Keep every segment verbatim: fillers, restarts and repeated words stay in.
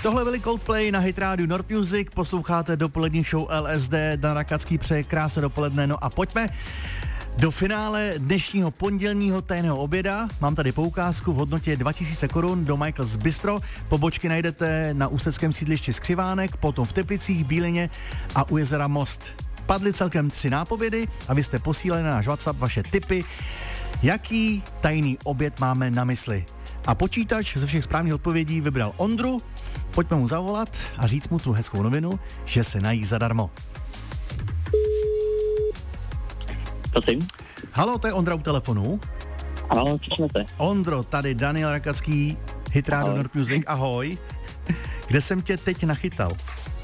Tohle byli Coldplay na Hit Radio Nord Music, posloucháte dopolední show L S D, Dan Rakacký přeje krásné dopoledne, no a pojďme do finále dnešního pondělního tajného oběda. Mám tady poukázku v hodnotě dva tisíce korun do Michael's Bistro. Pobočky najdete na ústeckém sídlišti Skřivánek, potom v Teplicích, Bílině a u jezera Most. Padly celkem tři nápovědy a vy jste posílali na náš WhatsApp vaše tipy, jaký tajný oběd máme na mysli. A počítač ze všech správných odpovědí vybral Ondru. Pojďme mu zavolat a říct mu tu hezkou novinu, že se nají zadarmo. Prosím. Halo, to je Ondra u telefonu. Ano, slyšíme se. Ondro, tady Daniel Rakacký, Hit Radio Nord Music, ahoj. Kde jsem tě teď nachytal?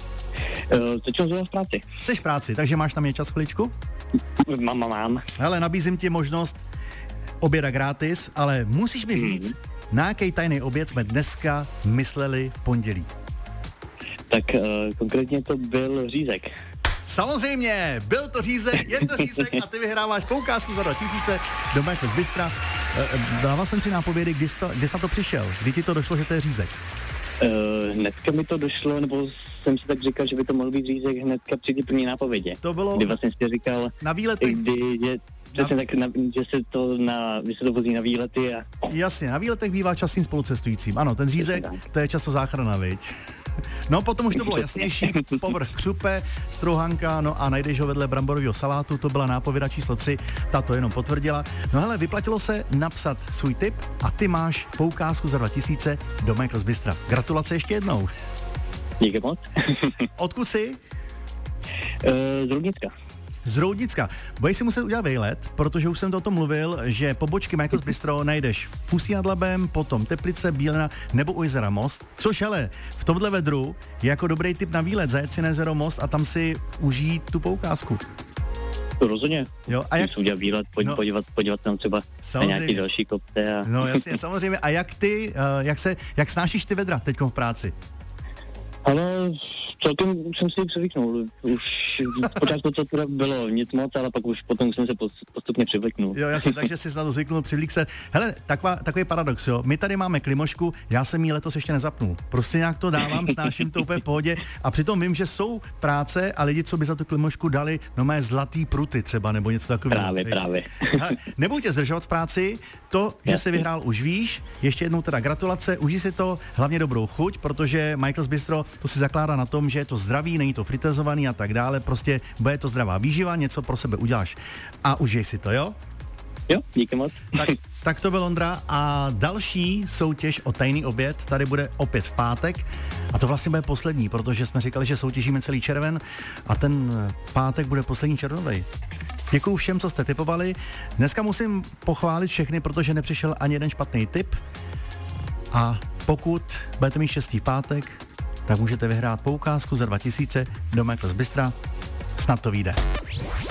Uh, teď jsem v práci. Jsi v práci, takže máš na mě čas chviličku? Mám, mám, mám. Hele, nabízím ti možnost oběda gratis, ale musíš mi říct, mm. na jaký tajný oběd jsme dneska mysleli v pondělí. Tak uh, konkrétně to byl řízek. Samozřejmě, byl to řízek, je to řízek a ty vyhráváš poukázku za dva tisíce do Michael's Bistra. Dával jsem tři nápovědy, kdy jsi, to, kdy jsi na to přišel, kdy ti to došlo, že to je řízek? Uh, hnedka mi to došlo, nebo jsem si tak říkal, že by to mohl být řízek hnedka při ty první nápovědě. To bylo... Kdy vlastně jsi říkal... Na výlety. Kdy, že, na... tak na, že se to na, že se to vozí na výlety a... Jasně, na výletech bývá častým spolucestujícím. Ano, ten řízek, to je často záchrana, viď? No, potom už to bylo jasnější, povrch křupe, strouhanka, no a najdeš ho vedle bramborového salátu, to byla nápověda číslo tři, ta to jenom potvrdila. No hele, vyplatilo se napsat svůj tip a ty máš poukázku za dva tisíce do Michael's Bistra. Gratulace ještě jednou. Díky moc. Odkud jsi? Uh, z Roudnicka. Z Roudnicka. Budeš si muset udělat vejlet, protože už jsem to o tom mluvil, že pobočky Michael's Bistro najdeš v Ústí nad Labem, potom Teplice, Bílina nebo u jezera Most. Což ale v tomhle vedru je jako dobrý tip na výlet, zajet si na jezero Most a tam si užít tu poukázku. To rozhodně. Jo, a jak... udělat výlet, podívat, no, podívat, podívat tam třeba samozřejmě na nějaký další kopce. A... No jasně, samozřejmě. A jak ty, jak se, jak snášíš ty vedra teďko v práci? Ale celkem jsem si přivyknul. Už počátku to teda bylo nic moc, ale pak už potom jsem se postupně přivyknul. Jo, jasně, takže jsi na to zvyknul, přivlík se. Hele, taková, takový paradox, jo. My tady máme klimošku, já jsem jí letos ještě nezapnul. Prostě nějak to dávám, snáším to úplně v pohodě a přitom vím, že jsou práce a lidi, co by za tu klimošku dali, no má zlatý pruty třeba, nebo něco takového. Právě, Hej. právě. Hele, nebudu tě zdržovat v práci, to, že jasně. jsi vyhrál, už víš. Ještě jednou teda gratulace, užij si to, hlavně dobrou chuť, protože Michael's Bistro to si zakládá na tom, že je to zdravý, není to fritezovaný a tak dále, prostě bude to zdravá výživa, něco pro sebe uděláš a užij si to, jo? Jo, díky moc. Tak, tak to byl Ondra a další soutěž o tajný oběd tady bude opět v pátek a to vlastně bude poslední, protože jsme říkali, že soutěžíme celý červen a ten pátek bude poslední červnovej. Děkuju všem, co jste tipovali. Dneska musím pochválit všechny, protože nepřišel ani jeden špatný tip a pokud budete mít štěstí v pátek, tak můžete vyhrát poukázku za dva tisíce do Michael's Bistra. Snad to vyjde.